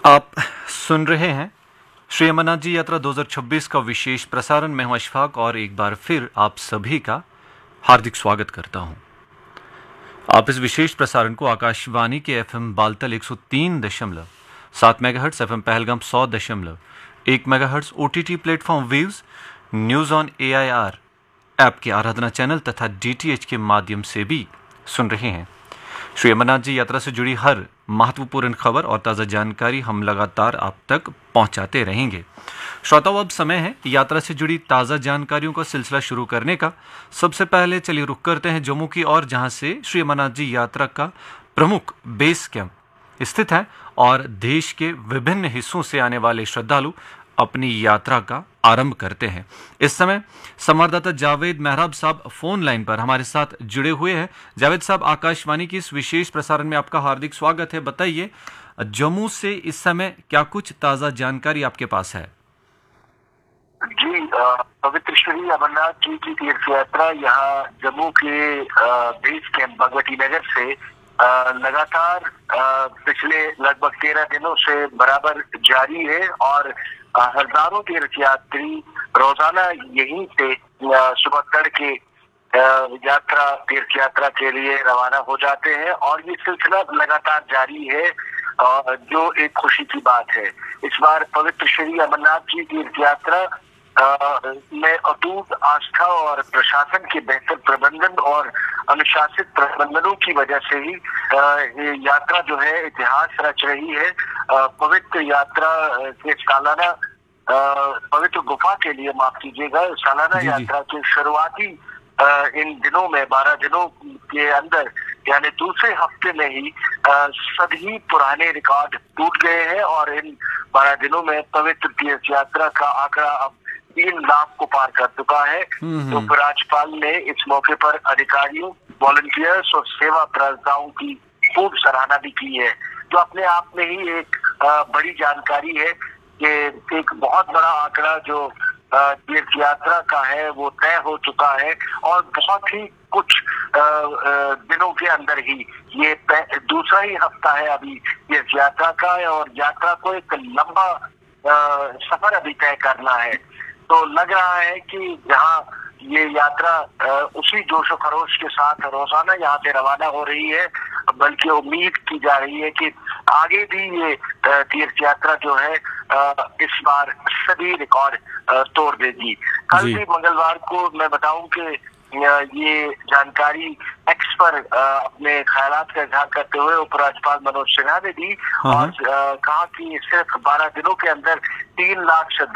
आप सुन रहे हैं श्री अमरनाथ जी यात्रा 2026 का विशेष प्रसारण। मैं हूं अशफाक और एक बार फिर आप सभी का हार्दिक स्वागत करता हूं। आप इस विशेष प्रसारण को आकाशवाणी के FM Baltal 103.7 megahertz, FM Pahalgam 100.1 megahertz, OTT platform views, news on AIR app के आराधना चैनल तथा डीटीएच के माध्यम से भी सुन रहे हैं। श्री अमरनाथ जी यात्रा से जुड़ी हर महत्वपूर्ण खबर और ताज़ा जानकारी हम लगातार आप तक पहुंचाते रहेंगे। श्रोताओं, अब समय है यात्रा से जुड़ी ताज़ा जानकारियों का सिलसिला शुरू करने का। सबसे पहले चलिए रुक करते हैं जम्मू की ओर, जहां से श्री अमरनाथ जी यात्रा का प्रमुख बेस कैंप स्थित है और देश के विभिन्न हिस्सों से आने वाले श्रद्धालु अपनी यात्रा का आरंभ करते हैं। इस समय संवाददाता जावेद मेहराब साहब फोन लाइन पर हमारे साथ जुड़े हुए हैं। जावेद साहब, आकाशवाणी की इस विशेष प्रसारण में आपका हार्दिक स्वागत है। बताइए, जम्मू से इस समय क्या कुछ ताजा जानकारी आपके पास है? जी, पवित्र श्री अमरनाथ जी की तीर्थ यात्रा यहाँ जम्मू के बेस कैंप भगवती नगर से लगातार पिछले लगभग 13 दिनों से बराबर जारी है और हजारों तीर्थयात्री रोजाना यहीं से सुबह तड़के तीर्थ यात्रा के लिए रवाना हो जाते हैं और ये सिलसिला लगातार जारी है, जो एक खुशी की बात है। इस बार पवित्र श्री अमरनाथ जी तीर्थ यात्रा में अटूट आस्था और प्रशासन के बेहतर प्रबंधन और अनुशासित प्रबंधनों की वजह से ही ये यात्रा जो है इतिहास रच रही है। पवित्र यात्रा के सालाना पवित्र गुफा के लिए, माफ कीजिएगा, सालाना यात्रा के शुरुआती इन दिनों में 12 दिनों के अंदर यानी दूसरे हफ्ते में ही सभी पुराने रिकॉर्ड टूट गए हैं और इन 12 दिनों में पवित्र तीर्थ यात्रा का आंकड़ा अब 3 लाख को पार कर चुका है। तो उपराज्यपाल ने इस मौके पर अधिकारियों, वॉलंटियर्स और सेवा प्रदाताओं की खूब सराहना भी की है, जो अपने आप में ही एक बड़ी जानकारी है कि एक बहुत बड़ा आंकड़ा जो तीर्थ यात्रा का है वो तय हो चुका है और बहुत ही कुछ दिनों के अंदर ही ये दूसरा ही हफ्ता है अभी तीर्थ यात्रा का और यात्रा को एक लंबा सफर अभी तय करना है। तो लग रहा है कि जहाँ ये यात्रा उसी जोश खरोश के साथ रोजाना यहाँ से रवाना हो रही है, बल्कि उम्मीद की जा रही है कि आगे भी ये तीर्थ यात्रा जो है इस बार सभी रिकॉर्ड तोड़ देगी। कल भी मंगलवार को मैं बताऊं कि ये जानकारी एक्स पर अपने ख्यालात का इजहार करते हुए उपराज्यपाल मनोज सिन्हा ने दी और कहा कि सिर्फ 12 दिनों के अंदर 3 लाख